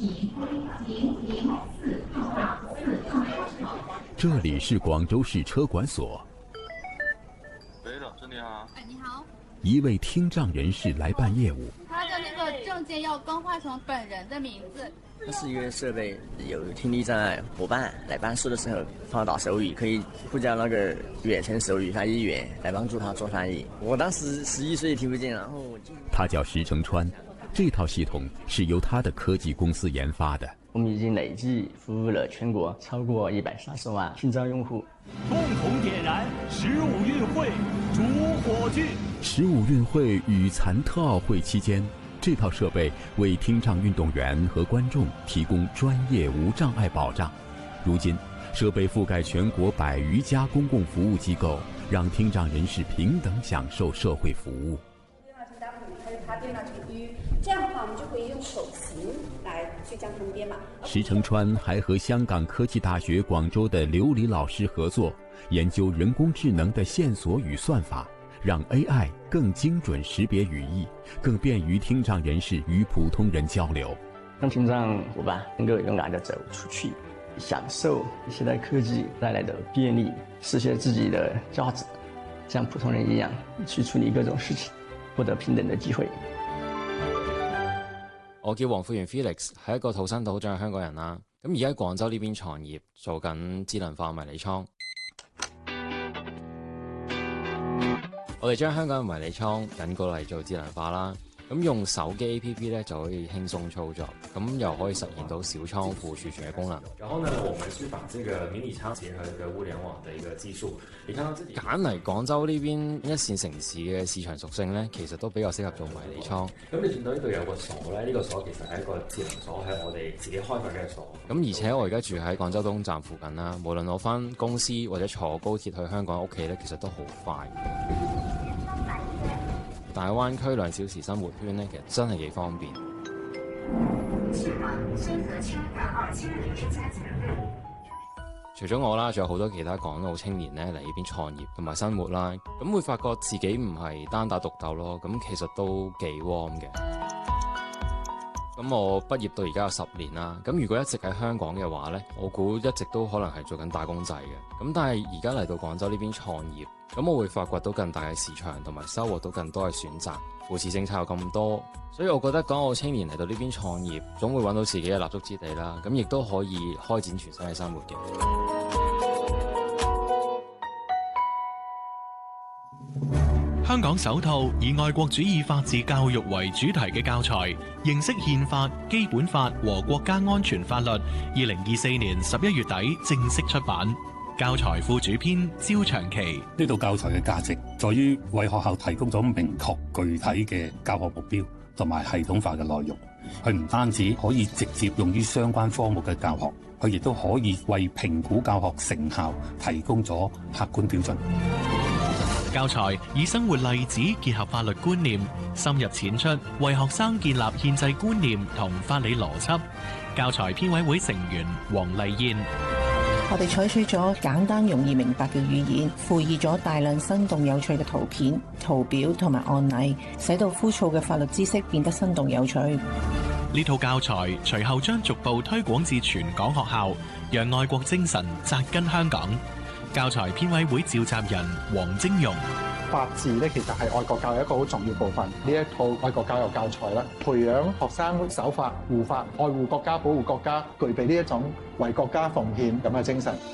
这里是广州市车管所。 喂，老师你好。 哎，你好。 一位听障人士来办业务。 他的那个证件要更换成本人的名字。 它是一个设备，有听力障碍伙伴来办事的时候放到手语，可以呼叫那个远程手语翻译员来帮助他做翻译。我当时11岁听不见，然后他叫石成川，这套系统是由他的科技公司研发的。 我们已经累计服务了全国超过130万听障用户。 共同点燃15运会主火炬。 15运会与残特奥会期间，这套设备为听障运动员和观众提供专业无障碍保障。如今，设备覆盖全国100余家公共服务机构，让听障人士平等享受社会服务。 这样的话，我们就可以用手型来去将它们编码。 石成川还和香港科技大学广州的刘黎老师合作，研究人工智能的线索与算法，让 AI 更精准识别语义，更便于听障人士与普通人交流。 让听障伙伴能够勇敢地走出去，享受现代科技带来的便利，实现自己的价值，像普通人一样去处理各种事情，获得平等的机会。 我叫黃富源 Felix， 係一個土生土長嘅香港人啦。咁而家喺廣州呢邊創業，做緊智能化迷你倉。我哋將香港嘅迷你倉引過嚟做智能化啦。咁用手機 APP 咧就可以輕鬆操作，咁又可以實現到小倉庫儲存嘅功能。 然後呢，我們是把這個迷你倉結合這個物聯網的一個技術。你看到這裡揀嚟廣州呢邊一線城市嘅市場屬性咧，其實都比較適合做迷你倉。 咁你見到呢度有個鎖咧，呢個鎖其實係一個智能鎖，係我哋自己開發嘅鎖。 咁而且我而家住喺廣州東站附近啦，無論我返公司或者坐高鐵去香港屋企咧，其實都好快。大灣區2小時生活圈咧，其實真係幾方便。除咗我啦，仲有好多其他港澳青年咧嚟呢邊創業同埋生活啦，咁會發覺自己唔係單打獨鬥咯，咁其實都幾 warm 嘅。咁我畢業到而家有10年啦，咁如果一直喺香港嘅話咧，我估一直都可能係做緊打工仔嘅。咁但係而家嚟到廣州呢邊創業，咁我會發掘到更大嘅市場，同埋收穫到更多嘅選擇。扶持政策有咁多，所以我覺得港澳青年嚟到呢邊創業，總會揾到自己嘅立足之地啦。咁亦都可以開展全新嘅生活嘅。 香港首套以愛國主義法治教育為主題嘅教材《認識憲法、基本法和國家安全法律》，2024年11月底正式出版。教材副主編焦長期， 呢套教材嘅價值在於為學校提供咗明確具體嘅教學目標同埋系統化嘅內容。佢唔單止可以直接用於相關科目嘅教學，佢亦都可以為評估教學成效提供咗客觀標準。 教材以生活例子結合法律觀念，深入淺出，為學生建立憲制觀念同法理邏輯。教材編委會成員黃麗燕， 我哋採取咗簡單容易明白嘅語言，附以咗大量生動有趣嘅圖片、圖表同埋案例，使到枯燥嘅法律知識變得生動有趣。 呢套教材隨後將逐步推廣至全港學校，讓愛國精神扎根香港。教材編委會召集人黃晶容， 法治咧其實係愛國教育一個好重要部分。呢一套愛國教育教材咧，培養學生守法、護法、愛護國家、保護國家，具備呢一種為國家奉獻咁嘅精神。